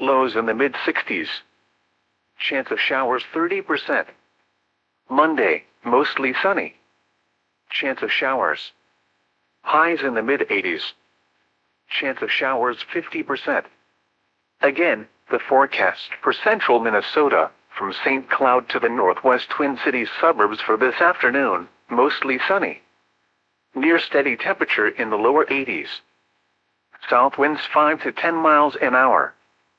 Lows in the mid-60s. Chance of showers 30%. Monday, mostly sunny. Chance of showers. Highs in the mid-80s. Chance of showers 50%. Again, the forecast for central Minnesota, from St. Cloud to the northwest Twin Cities suburbs for this afternoon, mostly sunny. Near steady temperature in the lower 80s. South winds 5 to 10 miles an hour.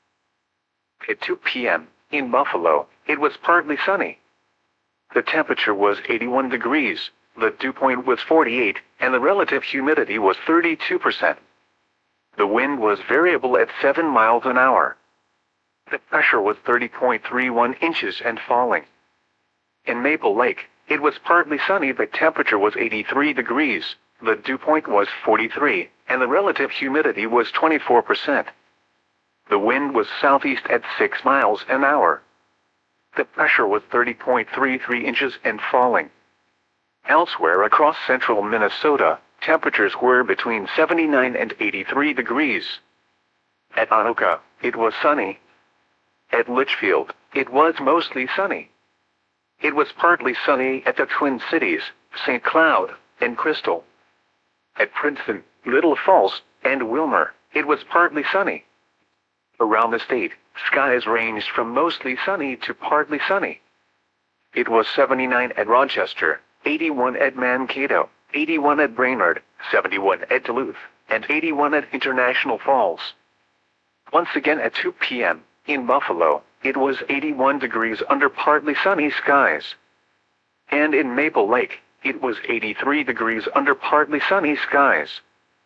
At 2 p.m., in Buffalo, it was partly sunny. The temperature was 81 degrees, the dew point was 48, and the relative humidity was 32%. The wind was variable at 7 miles an hour. The pressure was 30.31 inches and falling. In Maple Lake, it was partly sunny. The temperature was 83 degrees, the dew point was 43, and the relative humidity was 24%. The wind was southeast at 6 miles an hour. The pressure was 30.33 inches and falling. Elsewhere across central Minnesota, temperatures were between 79 and 83 degrees. At Anoka, it was sunny. At Litchfield, it was mostly sunny. It was partly sunny at the Twin Cities, St. Cloud, and Crystal. At Princeton, Little Falls, and Wilmer, it was partly sunny. Around the state, skies ranged from mostly sunny to partly sunny. It was 79 at Rochester, 81 at Mankato, 81 at Brainerd, 71 at Duluth, and 81 at International Falls. Once again at 2 p.m., in Buffalo, it was 81 degrees under partly sunny skies. And in Maple Lake, it was 83 degrees under partly sunny skies.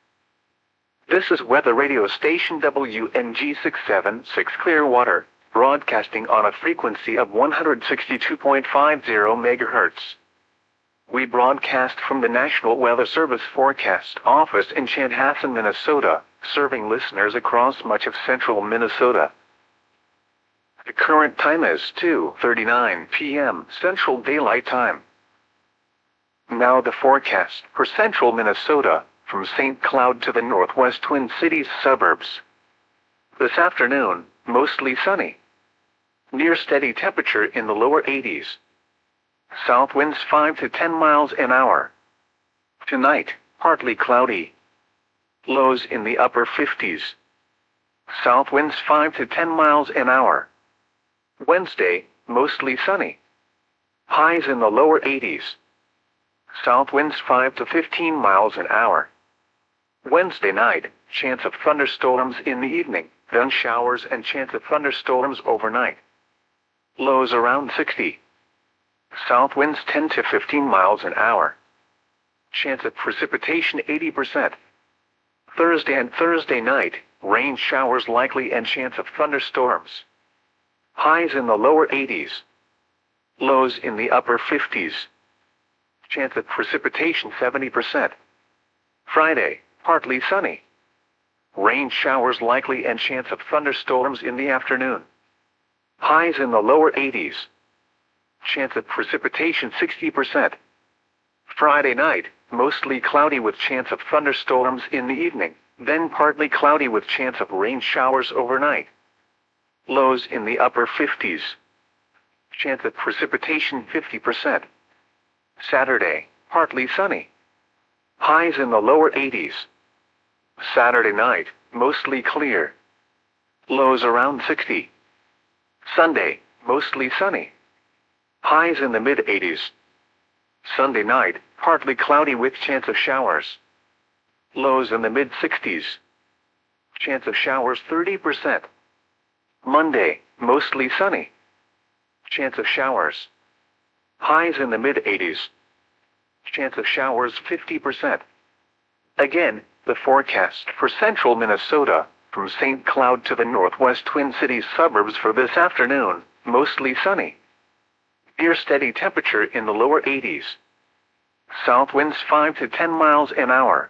This is weather radio station WNG 676 Clearwater, broadcasting on a frequency of 162.50 MHz. We broadcast from the National Weather Service Forecast Office in Chanhassen, Minnesota, serving listeners across much of central Minnesota. The current time is 2:39 p.m. Central Daylight Time. Now the forecast for central Minnesota, from St. Cloud to the northwest Twin Cities suburbs. This afternoon, mostly sunny. Near steady temperature in the lower 80s. South winds 5 to 10 miles an hour. Tonight, partly cloudy. Lows in the upper 50s. South winds 5 to 10 miles an hour. Wednesday, mostly sunny. Highs in the lower 80s. South winds 5 to 15 miles an hour. Wednesday night, chance of thunderstorms in the evening, then showers and chance of thunderstorms overnight. Lows around 60. South winds 10 to 15 miles an hour. Chance of precipitation 80%. Thursday and Thursday night, rain showers likely and chance of thunderstorms. Highs in the lower 80s. Lows in the upper 50s. Chance of precipitation 70%. Friday, partly sunny. Rain showers likely and chance of thunderstorms in the afternoon. Highs in the lower 80s. Chance of precipitation 60%. Friday night, mostly cloudy with chance of thunderstorms in the evening, then partly cloudy with chance of rain showers overnight. Lows in the upper 50s. Chance of precipitation 50%. Saturday, partly sunny. Highs in the lower 80s. Saturday night, mostly clear. Lows around 60. Sunday, mostly sunny. Highs in the mid-80s. Sunday night, partly cloudy with chance of showers. Lows in the mid-60s. Chance of showers 30%. Monday, mostly sunny. Chance of showers. Highs in the mid-80s. Chance of showers 50%. Again, the forecast for central Minnesota, from St. Cloud to the northwest Twin Cities suburbs for this afternoon, mostly sunny. Near steady temperature in the lower 80s. South winds 5 to 10 miles an hour.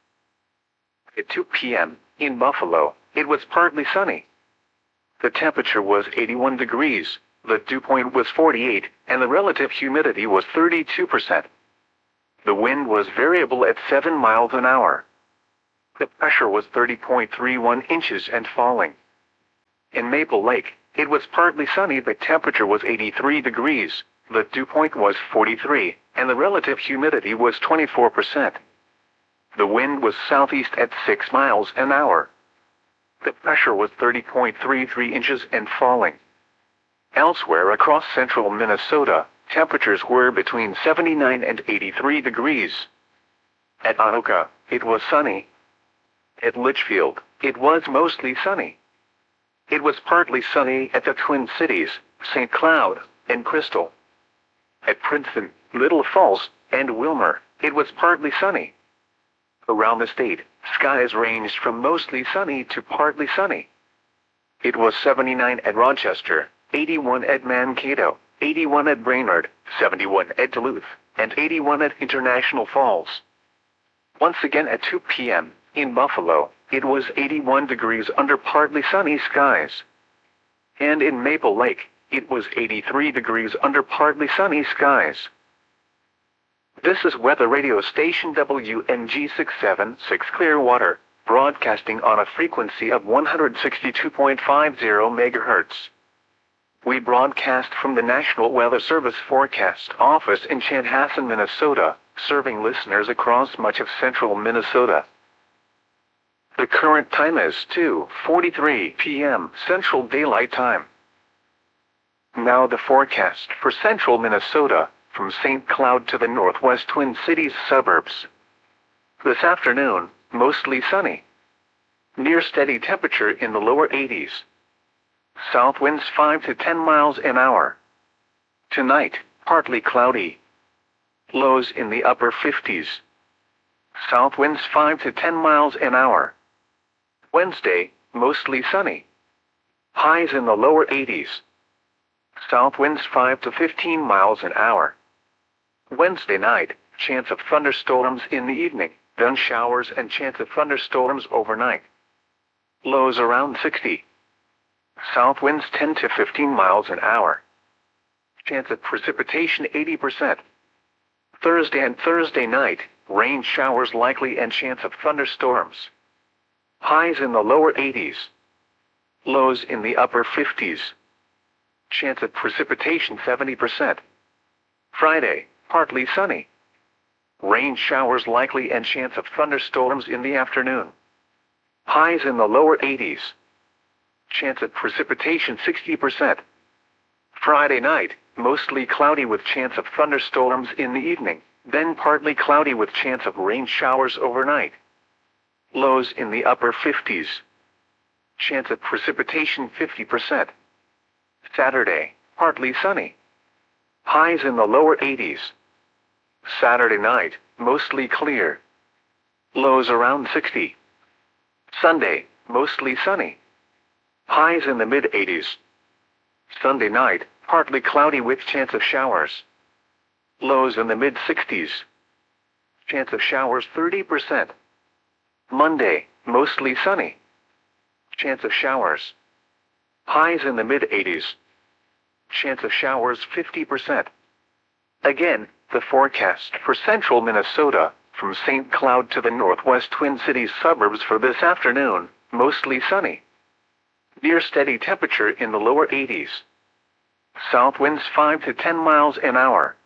At 2 p.m., in Buffalo, it was partly sunny. The temperature was 81 degrees, the dew point was 48, and the relative humidity was 32%. The wind was variable at 7 miles an hour. The pressure was 30.31 inches and falling. In Maple Lake, it was partly sunny. The temperature was 83 degrees, the dew point was 43, and the relative humidity was 24%. The wind was southeast at 6 miles an hour. The pressure was 30.33 inches and falling. Elsewhere across central Minnesota, temperatures were between 79 and 83 degrees. At Anoka, it was sunny. At Litchfield, it was mostly sunny. It was partly sunny at the Twin Cities, St. Cloud, and Crystal. At Princeton, Little Falls, and Wilmer, it was partly sunny. Around the state, skies ranged from mostly sunny to partly sunny. It was 79 at Rochester, 81 at Mankato, 81 at Brainerd, 71 at Duluth, and 81 at International Falls. Once again at 2 p.m., in Buffalo, it was 81 degrees under partly sunny skies. And in Maple Lake, it was 83 degrees under partly sunny skies. This is weather radio station WNG 676 Clearwater, broadcasting on a frequency of 162.50 MHz. We broadcast from the National Weather Service Forecast Office in Chanhassen, Minnesota, serving listeners across much of central Minnesota. The current time is 2:43 p.m. Central Daylight Time. Now the forecast for central Minnesota, from St. Cloud to the northwest Twin Cities suburbs. This afternoon, mostly sunny. Near steady temperature in the lower 80s. South winds 5 to 10 miles an hour. Tonight, partly cloudy. Lows in the upper 50s. South winds 5 to 10 miles an hour. Wednesday, mostly sunny. Highs in the lower 80s. South winds 5 to 15 miles an hour. Wednesday night, chance of thunderstorms in the evening, then showers and chance of thunderstorms overnight. Lows around 60. South winds 10 to 15 miles an hour. Chance of precipitation 80%. Thursday and Thursday night, rain showers likely and chance of thunderstorms. Highs in the lower 80s. Lows in the upper 50s. Chance of precipitation 70%. Friday, partly sunny. Rain showers likely and chance of thunderstorms in the afternoon. Highs in the lower 80s. Chance of precipitation 60%. Friday night, mostly cloudy with chance of thunderstorms in the evening, then partly cloudy with chance of rain showers overnight. Lows in the upper 50s. Chance of precipitation 50%. Saturday, partly sunny. Highs in the lower 80s. Saturday night, mostly clear. Lows around 60. Sunday, mostly sunny. Highs in the mid-80s. Sunday night, partly cloudy with chance of showers. Lows in the mid-60s. Chance of showers 30%. Monday, mostly sunny. Chance of showers. Highs in the mid-80s. Chance of showers 50%. Again, the forecast for central Minnesota, from St. Cloud to the northwest Twin Cities suburbs for this afternoon, mostly sunny. Near steady temperature in the lower 80s. South winds 5 to 10 miles an hour.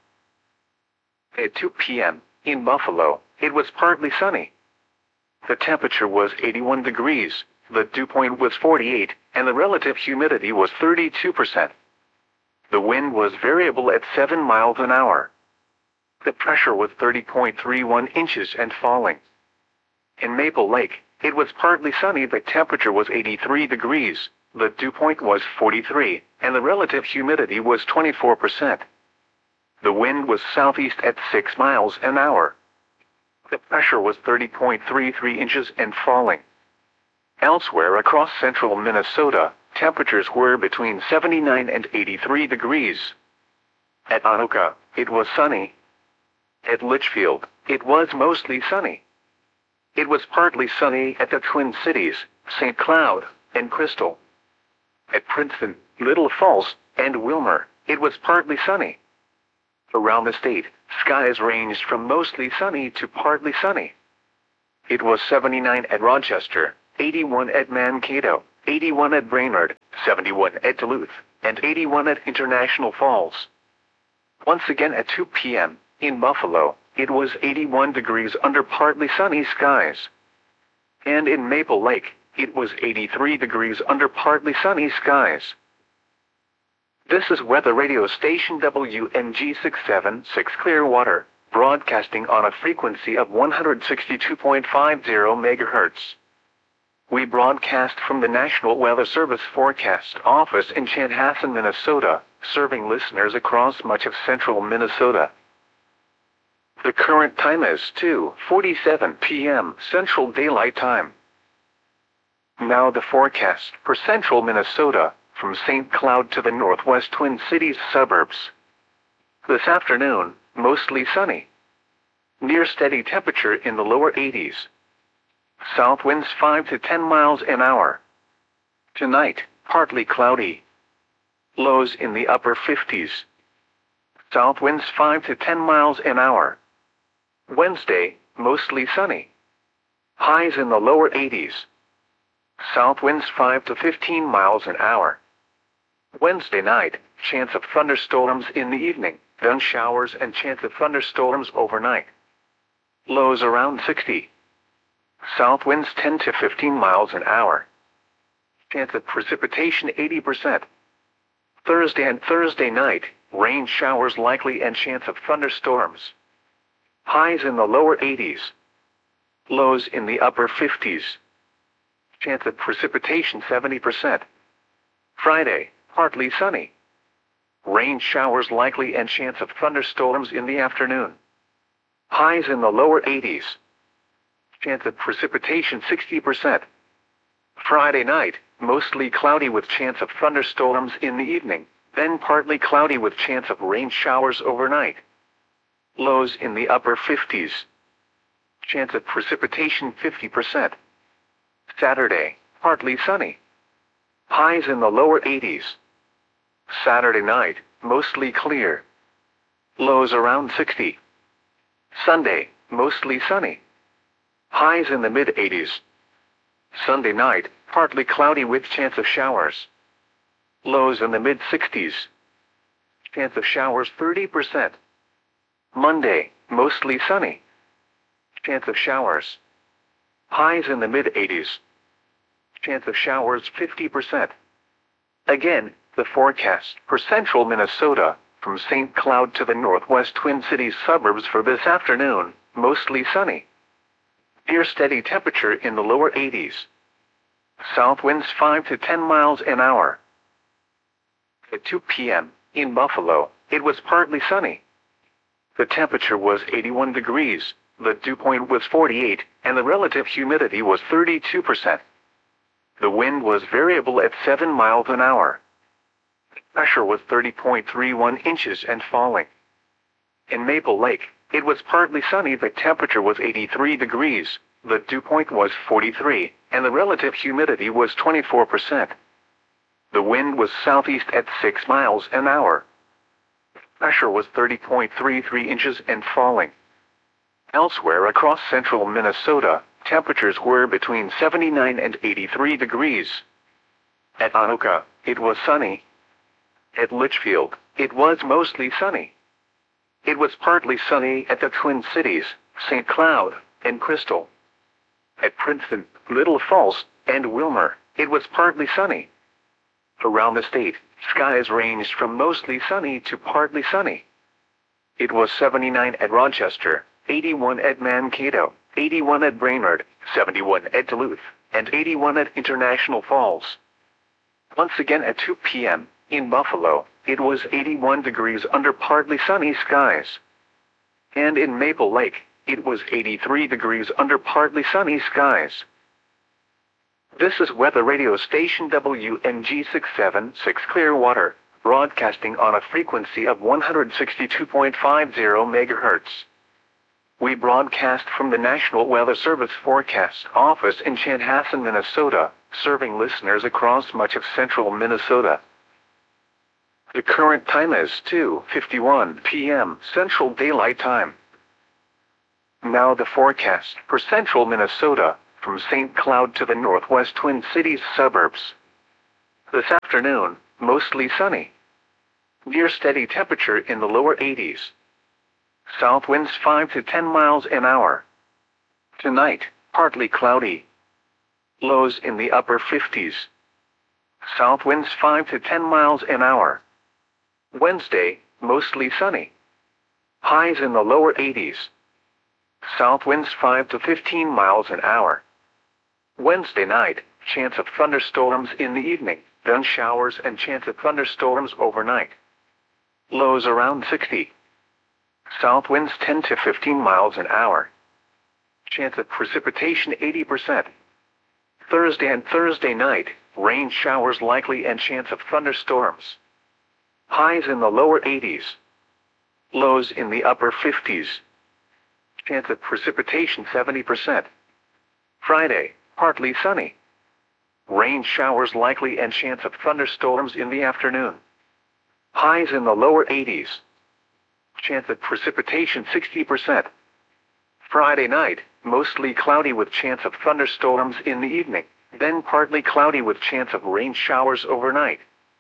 At 2 p.m., in Buffalo, it was partly sunny. The temperature was 81 degrees, the dew point was 48, and the relative humidity was 32%. The wind was variable at 7 miles an hour. The pressure was 30.31 inches and falling. In Maple Lake, it was partly sunny. The temperature was 83 degrees, the dew point was 43, and the relative humidity was 24%. The wind was southeast at 6 miles an hour. The pressure was 30.33 inches and falling. Elsewhere across central Minnesota, temperatures were between 79 and 83 degrees. At Anoka, it was sunny. At Litchfield, it was mostly sunny. It was partly sunny at the Twin Cities, St. Cloud, and Crystal. At Princeton, Little Falls, and Wilmer, it was partly sunny. Around the state, skies ranged from mostly sunny to partly sunny. It was 79 at Rochester, 81 at Mankato, 81 at Brainerd, 71 at Duluth, and 81 at International Falls. Once again at 2 p.m., in Buffalo, it was 81 degrees under partly sunny skies. And in Maple Lake, it was 83 degrees under partly sunny skies. This is weather radio station WMG 676 Clearwater, broadcasting on a frequency of 162.50 MHz. We broadcast from the National Weather Service Forecast Office in Chanhassen, Minnesota, serving listeners across much of central Minnesota. The current time is 2:47 p.m. Central Daylight Time. Now the forecast for central Minnesota, from St. Cloud to the northwest Twin Cities suburbs. This afternoon, mostly sunny. Near steady temperature in the lower 80s. South winds 5 to 10 miles an hour. Tonight, partly cloudy. Lows in the upper 50s. South winds 5 to 10 miles an hour. Wednesday, mostly sunny. Highs in the lower 80s. South winds 5 to 15 miles an hour. Wednesday night, chance of thunderstorms in the evening, then showers and chance of thunderstorms overnight. Lows around 60. South winds 10 to 15 miles an hour. Chance of precipitation 80%. Thursday and Thursday night, rain showers likely and chance of thunderstorms. Highs in the lower 80s. Lows in the upper 50s. Chance of precipitation 70%. Friday, partly sunny. Rain showers likely and chance of thunderstorms in the afternoon. Highs in the lower 80s. Chance of precipitation 60%. Friday night, mostly cloudy with chance of thunderstorms in the evening, then partly cloudy with chance of rain showers overnight. Lows in the upper 50s. Chance of precipitation 50%. Saturday, partly sunny. Highs in the lower 80s. Saturday night, mostly clear. Lows around 60. Sunday, mostly sunny. Highs in the mid-80s. Sunday night, partly cloudy with chance of showers. Lows in the mid-60s. Chance of showers 30%. Monday, mostly sunny. Chance of showers. Highs in the mid-80s. Chance of showers 50%. Again, the forecast for central Minnesota, from St. Cloud to the northwest Twin Cities suburbs for this afternoon, mostly sunny. Near steady temperature in the lower 80s. South winds 5 to 10 miles an hour. At 2 p.m., in Buffalo, it was partly sunny. The temperature was 81 degrees, the dew point was 48, and the relative humidity was 32%. The wind was variable at 7 miles an hour. Pressure was 30.31 inches and falling. In Maple Lake, it was partly sunny. The temperature was 83 degrees, the dew point was 43, and the relative humidity was 24%. The wind was southeast at 6 miles an hour. Pressure was 30.33 inches and falling. Elsewhere across central Minnesota, temperatures were between 79 and 83 degrees. At Anoka, it was sunny. At Litchfield, it was mostly sunny. It was partly sunny at the Twin Cities, St. Cloud, and Crystal. At Princeton, Little Falls, and Wilmer, it was partly sunny. Around the state, skies ranged from mostly sunny to partly sunny. It was 79 at Rochester, 81 at Mankato, 81 at Brainerd, 71 at Duluth, and 81 at International Falls. Once again at 2 p.m., in Buffalo, it was 81 degrees under partly sunny skies. And in Maple Lake, it was 83 degrees under partly sunny skies. This is weather radio station WMG 676 Clearwater, broadcasting on a frequency of 162.50 MHz. We broadcast from the National Weather Service Forecast Office in Chanhassen, Minnesota, serving listeners across much of central Minnesota. The current time is 2:51 p.m. Central Daylight Time. Now the forecast for central Minnesota, from St. Cloud to the northwest Twin Cities suburbs. This afternoon, mostly sunny. Near steady temperature in the lower 80s. South winds 5 to 10 miles an hour. Tonight, partly cloudy. Lows in the upper 50s. South winds 5 to 10 miles an hour. Wednesday, mostly sunny. Highs in the lower 80s. South winds 5 to 15 miles an hour. Wednesday night, chance of thunderstorms in the evening, then showers and chance of thunderstorms overnight. Lows around 60. South winds 10 to 15 miles an hour. Chance of precipitation 80%. Thursday and Thursday night, rain showers likely and chance of thunderstorms. Highs in the lower 80s. Lows in the upper 50s. Chance of precipitation 70%. Friday, partly sunny. Rain showers likely and chance of thunderstorms in the afternoon. Highs in the lower 80s. Chance of precipitation 60%. Friday night, mostly cloudy with chance of thunderstorms in the evening, then partly cloudy with chance of rain showers overnight.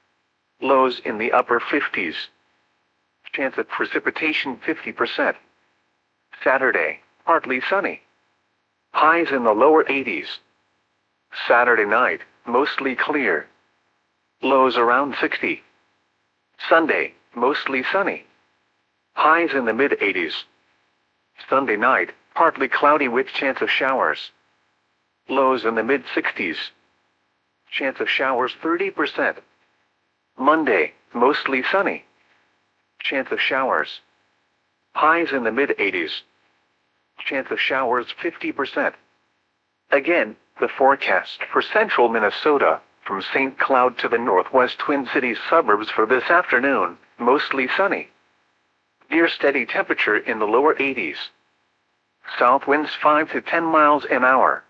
Lows in the upper 50s. Chance of precipitation 50%. Saturday, partly sunny. Highs in the lower 80s. Saturday night, mostly clear. Lows around 60. Sunday, mostly sunny. Highs in the mid-80s. Sunday night, partly cloudy with chance of showers. Lows in the mid-60s. Chance of showers 30%. Monday, mostly sunny. Chance of showers. Highs in the mid-80s. Chance of showers 50%. Again, the forecast for central Minnesota, from St. Cloud to the northwest Twin Cities suburbs for this afternoon, mostly sunny. Near steady temperature in the lower 80s. South winds 5 to 10 miles an hour.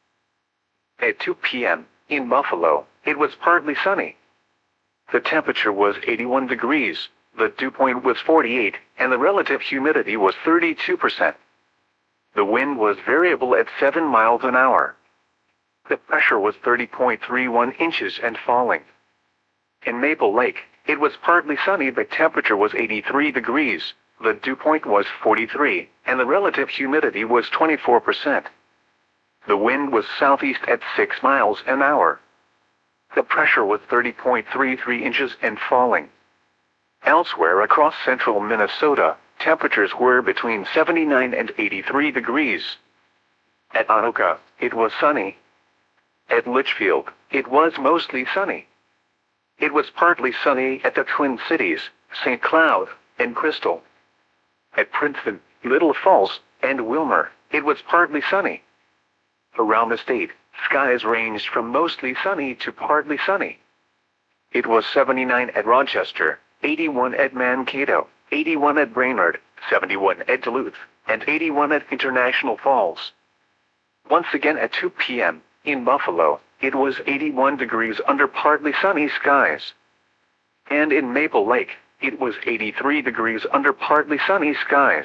At 2 p.m., in Buffalo, it was partly sunny. The temperature was 81 degrees, the dew point was 48, and the relative humidity was 32%. The wind was variable at 7 miles an hour. The pressure was 30.31 inches and falling. In Maple Lake, it was partly sunny but temperature was 83 degrees, the dew point was 43, and the relative humidity was 24%. The wind was southeast at 6 miles an hour. The pressure was 30.33 inches and falling. Elsewhere across central Minnesota, temperatures were between 79 and 83 degrees. At Anoka, it was sunny. At Litchfield, it was mostly sunny. It was partly sunny at the Twin Cities, St. Cloud, and Crystal. At Princeton, Little Falls, and Wilmer, it was partly sunny. Around the state, skies ranged from mostly sunny to partly sunny. It was 79 at Rochester, 81 at Mankato, 81 at Brainerd, 71 at Duluth, and 81 at International Falls. Once again at 2 p.m., in Buffalo, it was 81 degrees under partly sunny skies. And in Maple Lake, it was 83 degrees under partly sunny skies.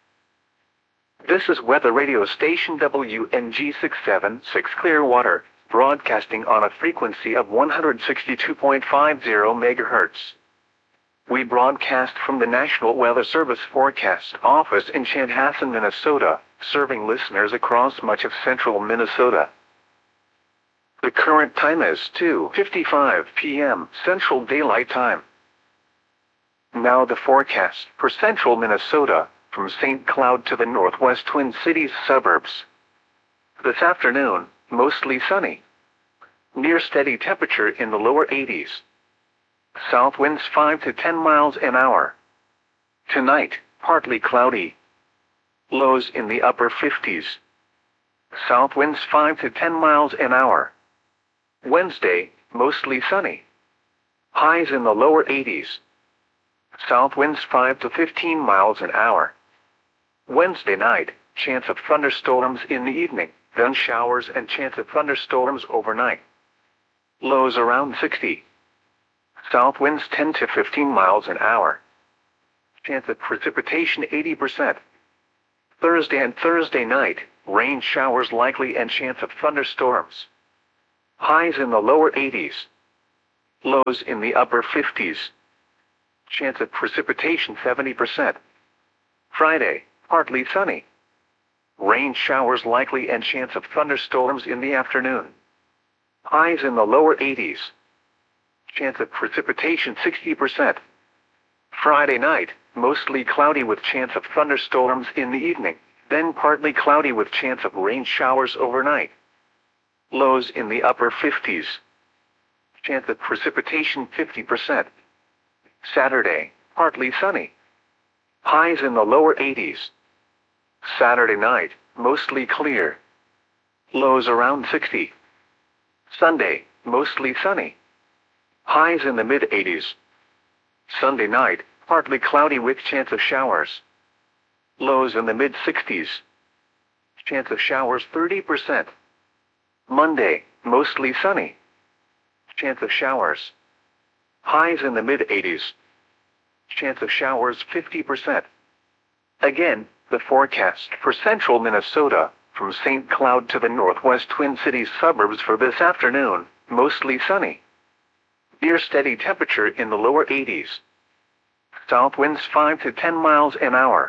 This is weather radio station WNG 676 Clearwater, broadcasting on a frequency of 162.50 MHz. We broadcast from the National Weather Service Forecast Office in Chanhassen, Minnesota, serving listeners across much of central Minnesota. The current time is 2:55 p.m. Central Daylight Time. Now the forecast for central Minnesota, from St. Cloud to the northwest Twin Cities suburbs. This afternoon, mostly sunny. Near steady temperature in the lower 80s. South winds 5 to 10 miles an hour. Tonight, partly cloudy. Lows in the upper 50s. South winds 5 to 10 miles an hour. Wednesday, mostly sunny. Highs in the lower 80s. South winds 5 to 15 miles an hour. Wednesday night, chance of thunderstorms in the evening, then showers and chance of thunderstorms overnight. Lows around 60. South winds 10 to 15 miles an hour. Chance of precipitation 80%. Thursday and Thursday night, rain showers likely and chance of thunderstorms. Highs in the lower 80s. Lows in the upper 50s. Chance of precipitation 70%. Friday, partly sunny. Rain showers likely and chance of thunderstorms in the afternoon. Highs in the lower 80s. Chance of precipitation 60%. Friday night, mostly cloudy with chance of thunderstorms in the evening, then partly cloudy with chance of rain showers overnight. Lows in the upper 50s. Chance of precipitation 50%. Saturday, partly sunny. Highs in the lower 80s. Saturday night, mostly clear. Lows around 60. Sunday, mostly sunny. Highs in the mid-80s. Sunday night, partly cloudy with chance of showers. Lows in the mid-60s. Chance of showers 30%. Monday, mostly sunny. Chance of showers. Highs in the mid-80s. Chance of showers 50%. Again, the forecast for central Minnesota, from St. Cloud to the northwest Twin Cities suburbs for this afternoon, mostly sunny. Near steady temperature in the lower 80s. South winds 5 to 10 miles an hour.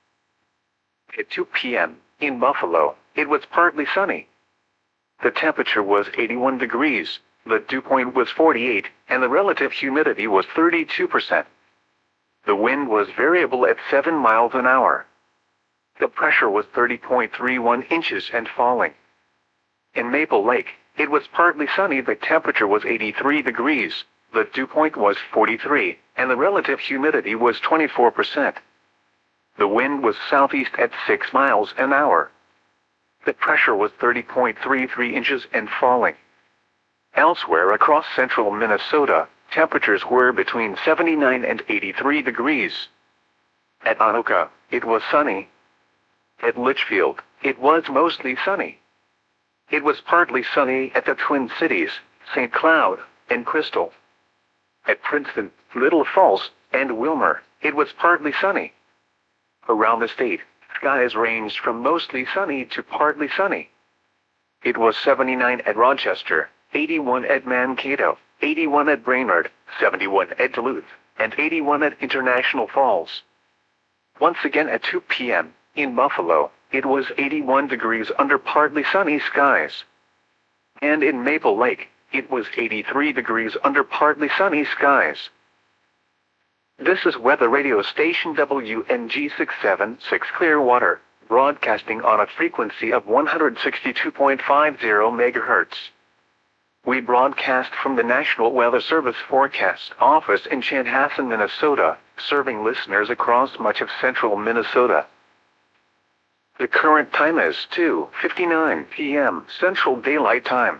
At 2 p.m., in Buffalo, it was partly sunny. The temperature was 81 degrees, the dew point was 48, and the relative humidity was 32%. The wind was variable at 7 miles an hour. The pressure was 30.31 inches and falling. In Maple Lake, it was partly sunny. The temperature was 83 degrees, the dew point was 43, and the relative humidity was 24%. The wind was southeast at 6 miles an hour. The pressure was 30.33 inches and falling. Elsewhere across central Minnesota, temperatures were between 79 and 83 degrees. At Anoka, it was sunny. At Litchfield, it was mostly sunny. It was partly sunny at the Twin Cities, St. Cloud, and Crystal. At Princeton, Little Falls, and Wilmer, it was partly sunny. Around the state, skies ranged from mostly sunny to partly sunny. It was 79 at Rochester, 81 at Mankato, 81 at Brainerd, 71 at Duluth, and 81 at International Falls. Once again at 2 p.m., in Buffalo, it was 81 degrees under partly sunny skies. And in Maple Lake, it was 83 degrees under partly sunny skies. This is weather radio station WNG 676 Clearwater, broadcasting on a frequency of 162.50 MHz. We broadcast from the National Weather Service Forecast Office in Chanhassen, Minnesota, serving listeners across much of central Minnesota. The current time is 2:59 p.m. Central Daylight Time.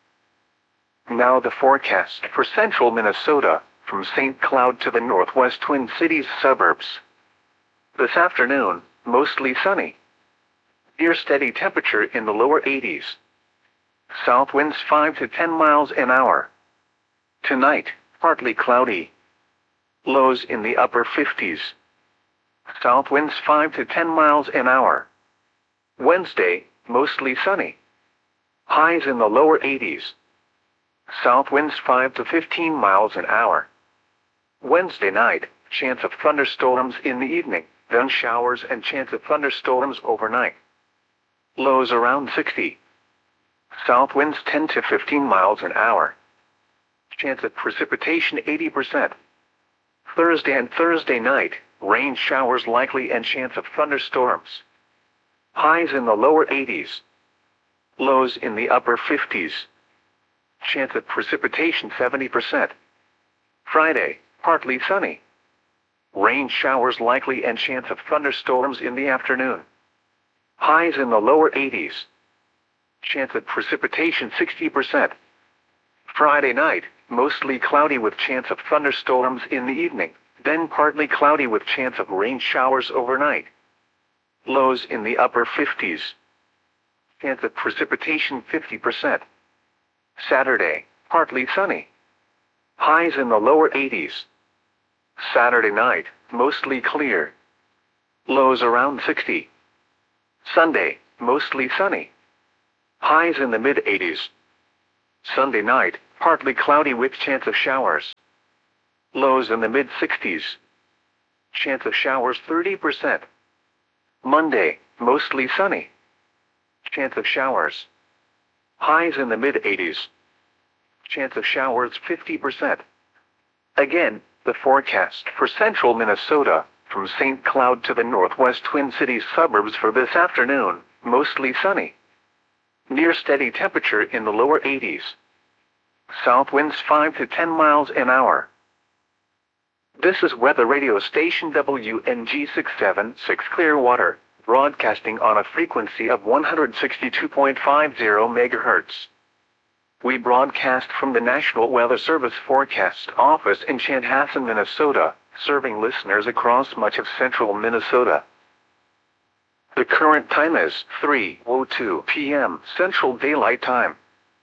Now the forecast for central Minnesota, from St. Cloud to the northwest Twin Cities suburbs. This afternoon, mostly sunny. Near steady temperature in the lower 80s. South winds 5 to 10 miles an hour. Tonight, partly cloudy. Lows in the upper 50s. South winds 5 to 10 miles an hour. Wednesday, mostly sunny. Highs in the lower 80s. South winds 5 to 15 miles an hour. Wednesday night, chance of thunderstorms in the evening, then showers and chance of thunderstorms overnight. Lows around 60. South winds 10 to 15 miles an hour. Chance of precipitation 80%. Thursday and Thursday night, rain showers likely and chance of thunderstorms. Highs in the lower 80s. Lows in the upper 50s. Chance of precipitation 70%. Friday, partly sunny. Rain showers likely and chance of thunderstorms in the afternoon. Highs in the lower 80s. Chance of precipitation 60%. Friday night, mostly cloudy with chance of thunderstorms in the evening, then partly cloudy with chance of rain showers overnight. Lows in the upper 50s. Chance of precipitation 50%. Saturday, partly sunny. Highs in the lower 80s. Saturday night, mostly clear. Lows around 60. Sunday, mostly sunny. Highs in the mid-80s. Sunday night, partly cloudy with chance of showers. Lows in the mid-60s. Chance of showers 30%. Monday, mostly sunny. Chance of showers. Highs in the mid-80s. Chance of showers 50%. Again, the forecast for central Minnesota, from St. Cloud to the northwest Twin Cities suburbs for this afternoon, mostly sunny. Near steady temperature in the lower 80s. South winds 5 to 10 miles an hour. This is weather radio station WNG 676 Clearwater, broadcasting on a frequency of 162.50 MHz. We broadcast from the National Weather Service Forecast Office in Chanhassen, Minnesota, serving listeners across much of central Minnesota. The current time is 3:02 p.m. Central Daylight Time.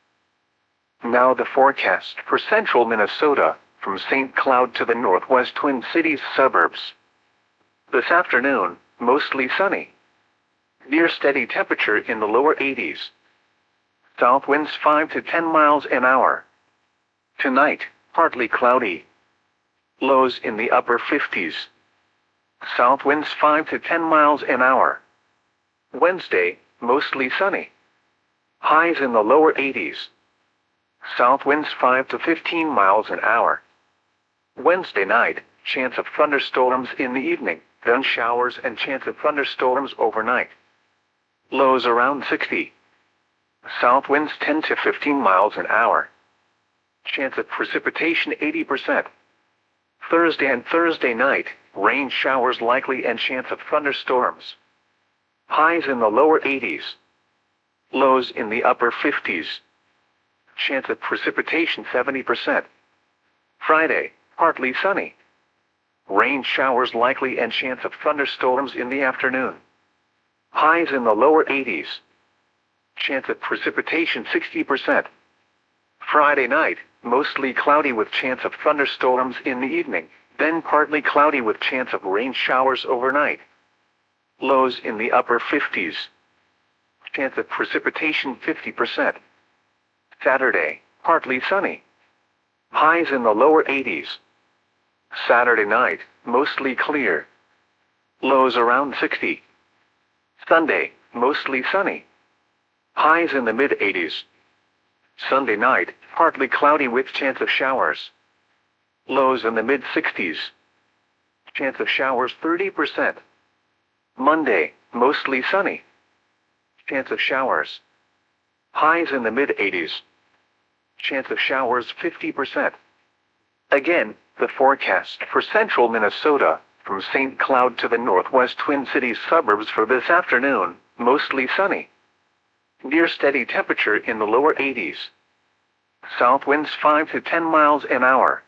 Now the forecast for central Minnesota, from St. Cloud to the northwest Twin Cities suburbs. This afternoon, mostly sunny. Near steady temperature in the lower 80s. South winds 5 to 10 miles an hour. Tonight, partly cloudy. Lows in the upper 50s. South winds 5 to 10 miles an hour. Wednesday, mostly sunny. Highs in the lower 80s. South winds 5 to 15 miles an hour. Wednesday night, chance of thunderstorms in the evening, then showers and chance of thunderstorms overnight. Lows around 60. South winds 10 to 15 miles an hour. Chance of precipitation 80%. Thursday and Thursday night, rain showers likely and chance of thunderstorms. Highs in the lower 80s. Lows in the upper 50s. Chance of precipitation 70%. Friday, partly sunny. Rain showers likely and chance of thunderstorms in the afternoon. Highs in the lower 80s. Chance of precipitation 60%. Friday night, mostly cloudy with chance of thunderstorms in the evening, then partly cloudy with chance of rain showers overnight. Lows in the upper 50s. Chance of precipitation 50%. Saturday, partly sunny. Highs in the lower 80s. Saturday night, mostly clear. Lows around 60. Sunday, mostly sunny. Highs in the mid-80s. Sunday night, partly cloudy with chance of showers. Lows in the mid-60s. Chance of showers 30%. Monday, mostly sunny. Chance of showers. Highs in the mid-80s. Chance of showers 50%. Again, the forecast for central Minnesota, from St. Cloud to the northwest Twin Cities suburbs for this afternoon, mostly sunny. Near steady temperature in the lower 80s. South winds 5 to 10 miles an hour.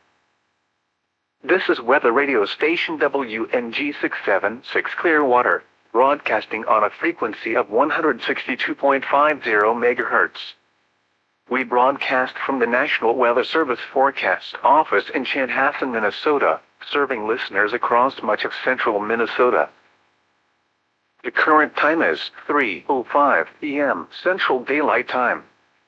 This is weather radio station WNG 676 Clearwater, broadcasting on a frequency of 162.50 MHz. We broadcast from the National Weather Service Forecast Office in Chanhassen, Minnesota, serving listeners across much of central Minnesota. The current time is 3:05 p.m. Central Daylight Time.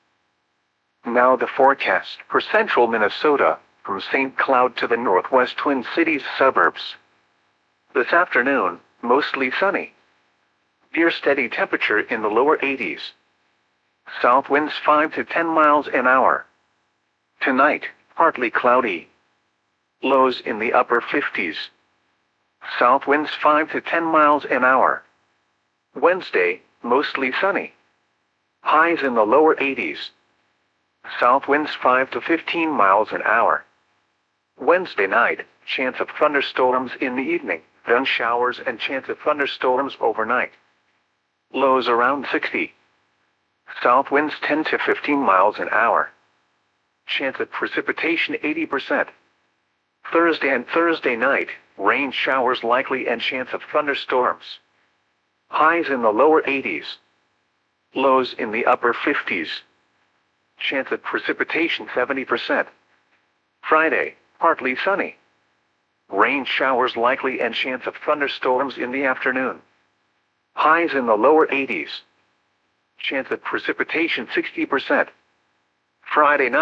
Now the forecast for central Minnesota, from St. Cloud to the northwest Twin Cities suburbs. This afternoon, mostly sunny. Near steady temperature in the lower 80s. South winds 5 to 10 miles an hour. Tonight, partly cloudy. Lows in the upper 50s. South winds 5 to 10 miles an hour. Wednesday, mostly sunny. Highs in the lower 80s. South winds 5 to 15 miles an hour. Wednesday night, chance of thunderstorms in the evening, then showers and chance of thunderstorms overnight. Lows around 60. South winds 10 to 15 miles an hour. Chance of precipitation 80%. Thursday and Thursday night, rain showers likely and chance of thunderstorms. Highs in the lower 80s. Lows in the upper 50s. Chance of precipitation 70%. Friday, partly sunny. Rain showers likely and chance of thunderstorms in the afternoon. Highs in the lower 80s. Chance of precipitation 60%. Friday night,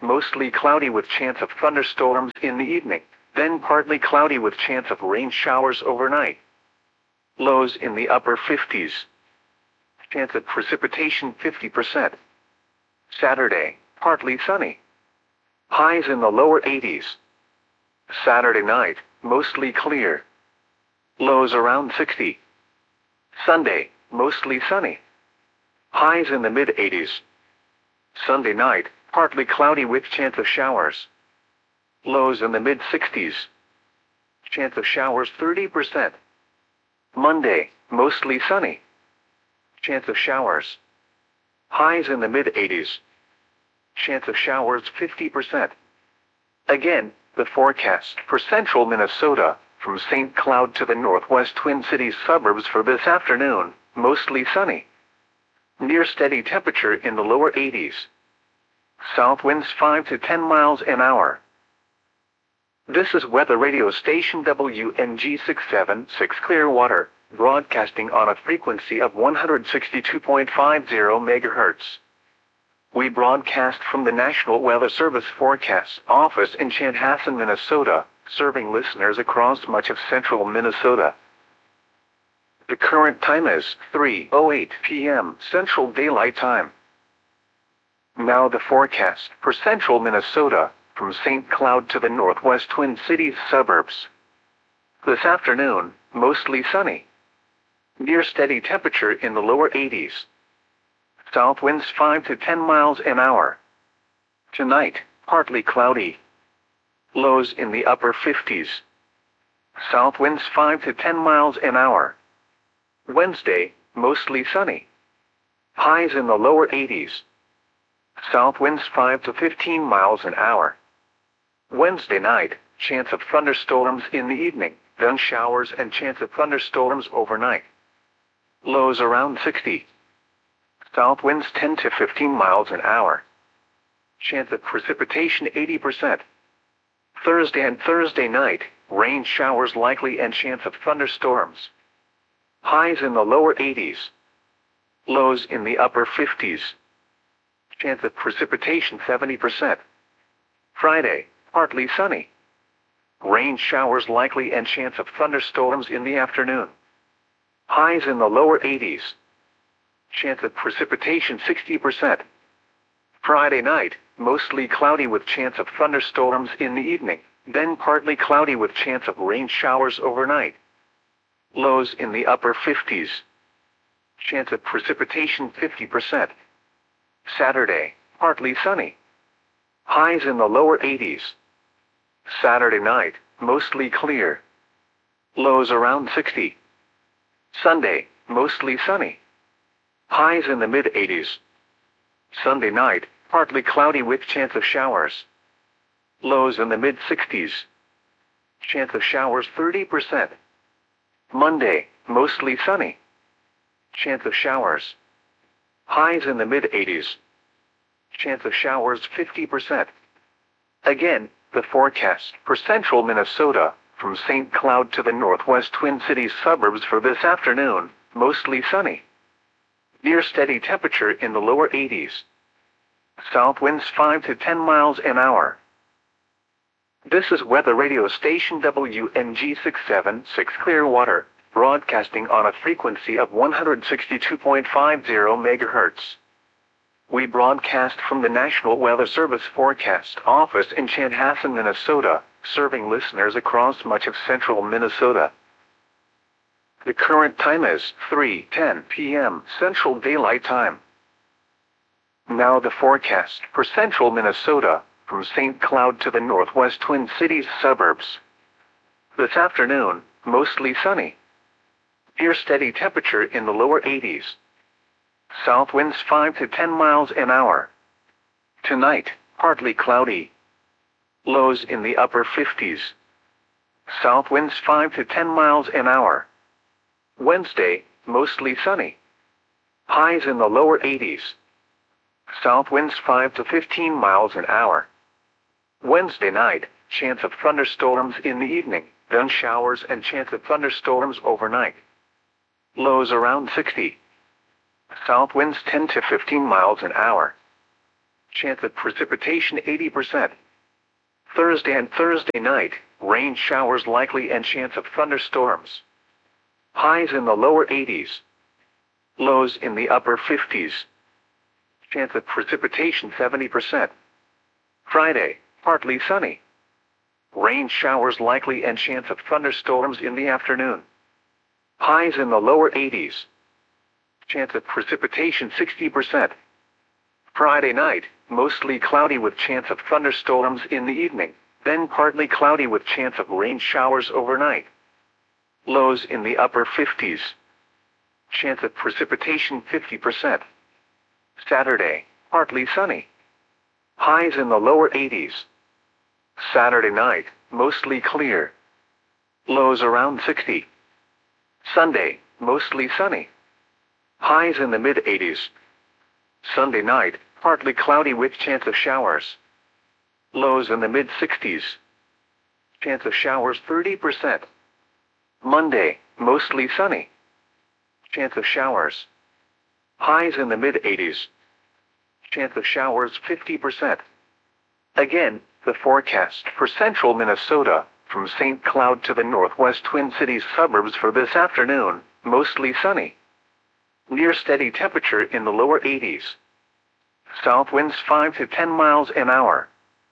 mostly cloudy with chance of thunderstorms in the evening, then partly cloudy with chance of rain showers overnight. Lows in the upper 50s. Chance of precipitation 50%. Saturday, partly sunny. Highs in the lower 80s. Saturday night, mostly clear. Lows around 60. Sunday, mostly sunny. Highs in the mid-80s. Sunday night, partly cloudy with chance of showers. Lows in the mid-60s. Chance of showers 30%. Monday, mostly sunny. Chance of showers. Highs in the mid-80s. Chance of showers 50%. Again, the forecast for central Minnesota, from St. Cloud to the northwest Twin Cities suburbs for this afternoon, mostly sunny. Near steady temperature in the lower 80s. South winds 5 to 10 miles an hour. This is weather radio station WNG 676 Clearwater, broadcasting on a frequency of 162.50 MHz. We broadcast from the National Weather Service Forecast Office in Chanhassen, Minnesota, serving listeners across much of central Minnesota. The current time is 3:08 p.m. Central Daylight Time. Now the forecast for central Minnesota, from St. Cloud to the northwest Twin Cities suburbs. This afternoon, mostly sunny. Near steady temperature in the lower 80s. South winds 5 to 10 miles an hour. Tonight, partly cloudy. Lows in the upper 50s. South winds 5 to 10 miles an hour. Wednesday, mostly sunny. Highs in the lower 80s. South winds 5 to 15 miles an hour. Wednesday night, chance of thunderstorms in the evening, then showers and chance of thunderstorms overnight. Lows around 60. South winds 10 to 15 miles an hour. Chance of precipitation 80%. Thursday and Thursday night, rain showers likely and chance of thunderstorms. Highs in the lower 80s. Lows in the upper 50s. Chance of precipitation 70%. Friday, partly sunny. Rain showers likely and chance of thunderstorms in the afternoon. Highs in the lower 80s. Chance of precipitation 60%. Friday night, mostly cloudy with chance of thunderstorms in the evening, then partly cloudy with chance of rain showers overnight. Lows in the upper 50s. Chance of precipitation 50%. Saturday, partly sunny. Highs in the lower 80s. Saturday night, mostly clear. Lows around 60. Sunday, mostly sunny. Highs in the mid-80s. Sunday night, partly cloudy with chance of showers. Lows in the mid-60s. Chance of showers 30%. Monday, mostly sunny. Chance of showers. Highs in the mid-80s. Chance of showers 50%. Again, the forecast for central Minnesota, from St. Cloud to the northwest Twin Cities suburbs for this afternoon, mostly sunny. Near steady temperature in the lower 80s. South winds 5 to 10 miles an hour. This is weather radio station WNG 676 Clearwater, broadcasting on a frequency of 162.50 MHz. We broadcast from the National Weather Service Forecast Office in Chanhassen, Minnesota, serving listeners across much of central Minnesota. The current time is 3:10 p.m. Central Daylight Time. Now the forecast for central Minnesota, from St. Cloud to the northwest Twin Cities suburbs. This afternoon, mostly sunny. Near steady temperature in the lower 80s. South winds 5 to 10 miles an hour. Tonight, partly cloudy. Lows in the upper 50s. South winds 5 to 10 miles an hour. Wednesday, mostly sunny. Highs in the lower 80s. South winds 5 to 15 miles an hour. Wednesday night, chance of thunderstorms in the evening, then showers and chance of thunderstorms overnight. Lows around 60. South winds 10 to 15 miles an hour. Chance of precipitation 80%. Thursday and Thursday night, rain showers likely and chance of thunderstorms. Highs in the lower 80s. Lows in the upper 50s. Chance of precipitation 70%. Friday, partly sunny. Rain showers likely and chance of thunderstorms in the afternoon. Highs in the lower 80s. Chance of precipitation 60%. Friday night, mostly cloudy with chance of thunderstorms in the evening, then partly cloudy with chance of rain showers overnight. Lows in the upper 50s. Chance of precipitation 50%. Saturday, partly sunny. Highs in the lower 80s. Saturday night, mostly clear. Lows around 60. Sunday, mostly sunny. Highs in the mid-80s. Sunday night, partly cloudy with chance of showers. Lows in the mid-60s. Chance of showers 30%. Monday, mostly sunny. Chance of showers. Highs in the mid-80s. Chance of showers 50%. Again, the forecast for central Minnesota, from St. Cloud to the northwest Twin Cities suburbs for this afternoon, mostly sunny. Near steady temperature in the lower 80s. South winds 5 to 10 miles an hour.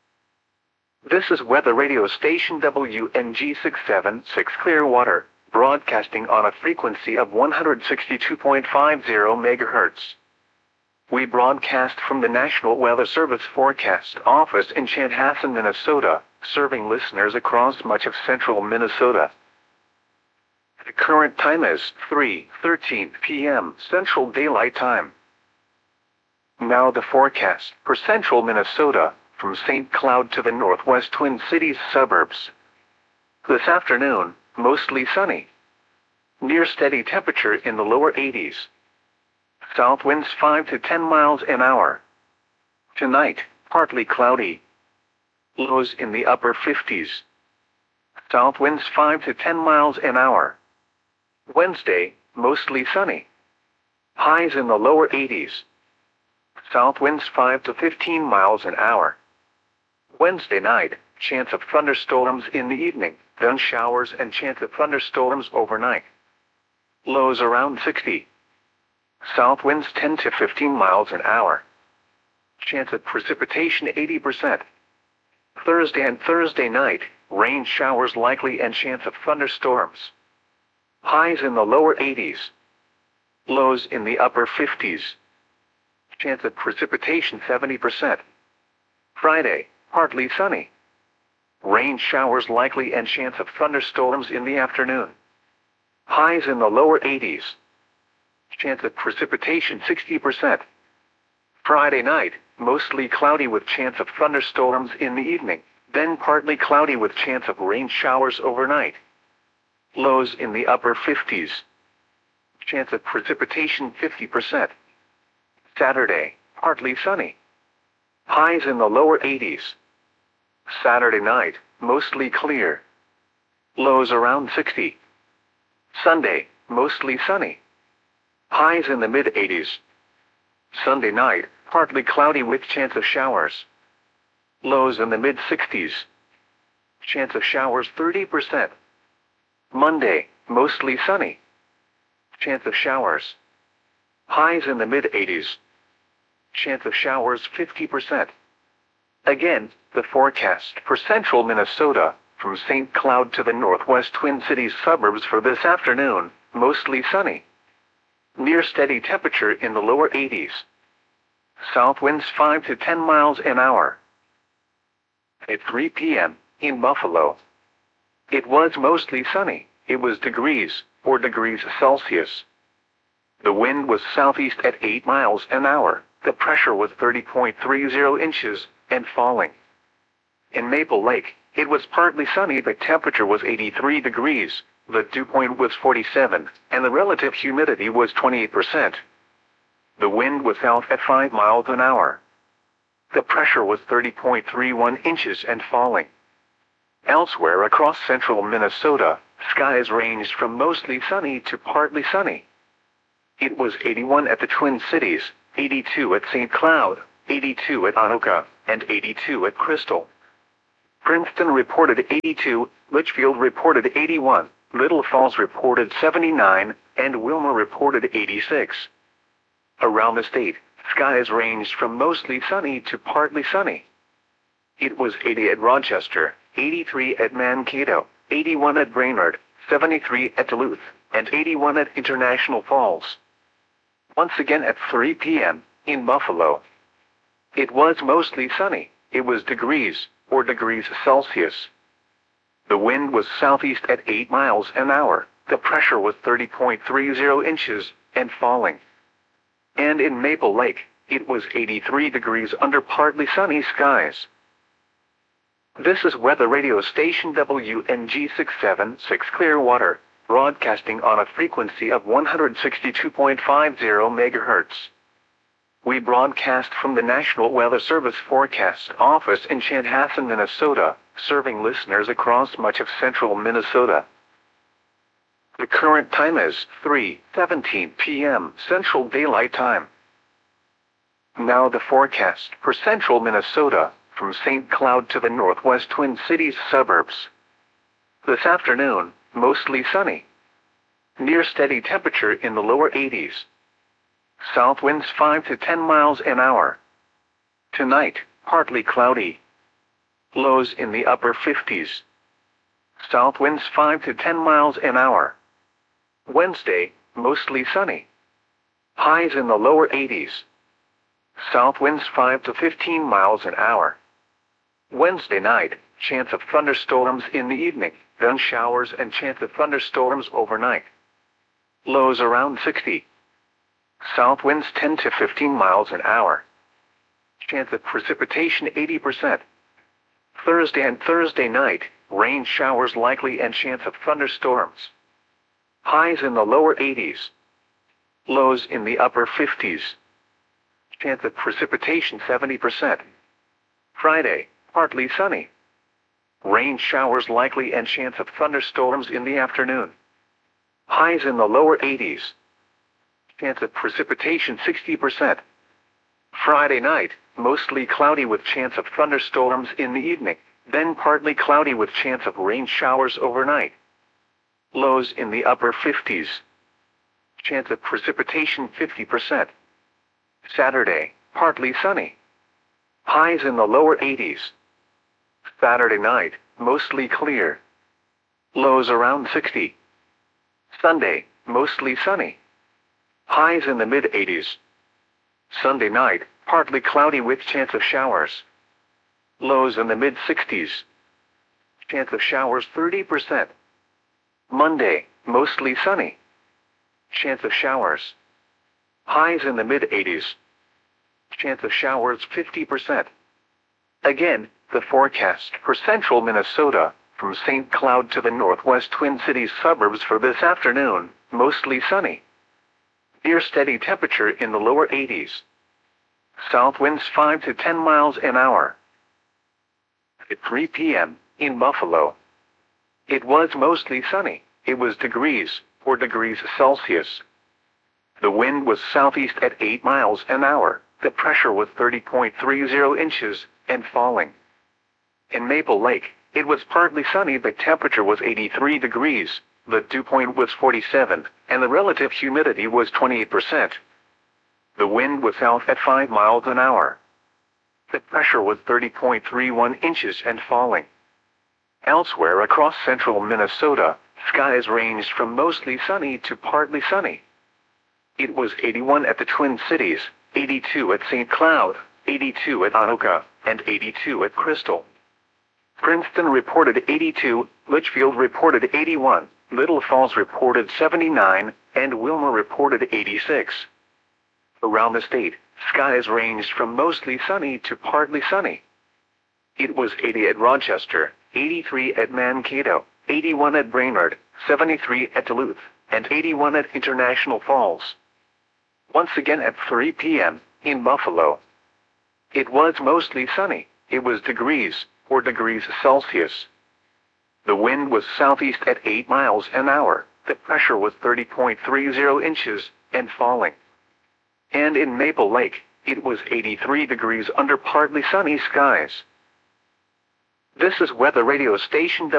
This is weather radio station WNG 676 Clearwater, broadcasting on a frequency of 162.50 MHz. We broadcast from the National Weather Service Forecast Office in Chanhassen, Minnesota, serving listeners across much of central Minnesota. The current time is 3:13 p.m. Central Daylight Time. Now the forecast for central Minnesota, from St. Cloud to the northwest Twin Cities suburbs. This afternoon, mostly sunny. Near steady temperature in the lower 80s. South winds 5 to 10 miles an hour. Tonight, partly cloudy. Lows in the upper 50s. South winds 5 to 10 miles an hour. Wednesday, mostly sunny. Highs in the lower 80s. South winds 5 to 15 miles an hour. Wednesday night, chance of thunderstorms in the evening, then showers and chance of thunderstorms overnight. Lows around 60. South winds 10 to 15 miles an hour. Chance of precipitation 80%. Thursday and Thursday night, rain showers likely and chance of thunderstorms. Highs in the lower 80s. Lows in the upper 50s. Chance of precipitation 70%. Friday, partly sunny. Rain showers likely and chance of thunderstorms in the afternoon. Highs in the lower 80s. Chance of precipitation 60%. Friday night, mostly cloudy with chance of thunderstorms in the evening, then partly cloudy with chance of rain showers overnight. Lows in the upper 50s. Chance of precipitation 50%. Saturday, partly sunny. Highs in the lower 80s. Saturday night, mostly clear. Lows around 60. Sunday, mostly sunny. Highs in the mid-80s. Sunday night, partly cloudy with chance of showers. Lows in the mid-60s. Chance of showers 30%. Monday, mostly sunny. Chance of showers. Highs in the mid-80s. Chance of showers 50%. Again, the forecast for central Minnesota, from St. Cloud to the northwest Twin Cities suburbs for this afternoon, mostly sunny. Near steady temperature in the lower 80s. South winds 5 to 10 miles an hour. At 3 p.m., in Buffalo, it was mostly sunny. It was degrees, 4 degrees Celsius. The wind was southeast at 8 miles an hour. The pressure was 30.30 inches, and falling. In Maple Lake, it was partly sunny. The temperature was 83 degrees. The dew point was 47, and the relative humidity was 28%. The wind was south at 5 miles an hour. The pressure was 30.31 inches and falling. Elsewhere across central Minnesota, skies ranged from mostly sunny to partly sunny. It was 81 at the Twin Cities, 82 at St. Cloud, 82 at Anoka, and 82 at Crystal. Princeton reported 82, Litchfield reported 81, Little Falls reported 79, and Wilmer reported 86. Around the state, skies ranged from mostly sunny to partly sunny. It was 80 at Rochester, 83 at Mankato, 81 at Brainerd, 73 at Duluth, and 81 at International Falls. Once again at 3 p.m., in Buffalo. It was mostly sunny. It was degrees Celsius. The wind was southeast at 8 miles an hour. The pressure was 30.30 inches, and falling. And in Maple Lake, it was 83 degrees under partly sunny skies. This is weather radio station WNG 676 Clearwater, broadcasting on a frequency of 162.50 MHz. We broadcast from the National Weather Service Forecast Office in Chanhassen, Minnesota, serving listeners across much of central Minnesota. The current time is 3:17 p.m. Central Daylight Time. Now the forecast for central Minnesota, from St. Cloud to the northwest Twin Cities suburbs. This afternoon, mostly sunny. Near steady temperature in the lower 80s. South winds 5 to 10 miles an hour. Tonight, partly cloudy. Lows in the upper 50s. South winds 5 to 10 miles an hour. Wednesday, mostly sunny. Highs in the lower 80s. South winds 5 to 15 miles an hour. Wednesday night, chance of thunderstorms in the evening, then showers and chance of thunderstorms overnight. Lows around 60. South winds 10 to 15 miles an hour. Chance of precipitation 80%. Thursday and Thursday night, rain showers likely and chance of thunderstorms. Highs in the lower 80s. Lows in the upper 50s. Chance of precipitation 70%. Friday, partly sunny. Rain showers likely and chance of thunderstorms in the afternoon. Highs in the lower 80s. Chance of precipitation 60%. Friday night, mostly cloudy with chance of thunderstorms in the evening, then partly cloudy with chance of rain showers overnight. Lows in the upper 50s. Chance of precipitation 50%. Saturday, partly sunny. Highs in the lower 80s. Saturday night, mostly clear. Lows around 60. Sunday, mostly sunny. Highs in the mid-80s. Sunday night, partly cloudy with chance of showers. Lows in the mid-60s. Chance of showers 30%. Monday, mostly sunny. Chance of showers. Highs in the mid-80s. Chance of showers 50%. Again, the forecast for central Minnesota, from St. Cloud to the northwest Twin Cities suburbs for this afternoon, mostly sunny. Near steady temperature in the lower 80s. South winds 5 to 10 miles an hour. At 3 p.m., in Buffalo. It was mostly sunny. It was degrees Celsius. The wind was southeast at 8 miles an hour. The pressure was 30.30 inches, and falling. In Maple Lake, it was partly sunny. The temperature was 83 degrees. The dew point was 47, and the relative humidity was 28%. The wind was south at 5 miles an hour. The pressure was 30.31 inches and falling. Elsewhere across central Minnesota, skies ranged from mostly sunny to partly sunny. It was 81 at the Twin Cities, 82 at St. Cloud, 82 at Anoka, and 82 at Crystal. Princeton reported 82, Litchfield reported 81, Little Falls reported 79, and Wilmer reported 86. Around the state, skies ranged from mostly sunny to partly sunny. It was 80 at Rochester, 83 at Mankato, 81 at Brainerd, 73 at Duluth, and 81 at International Falls. Once again at 3 p.m., in Buffalo. It was mostly sunny. It was degrees Celsius. The wind was southeast at 8 miles an hour. The pressure was 30.30 inches, and falling. And in Maple Lake, It was 83 degrees under partly sunny skies. This is weather radio station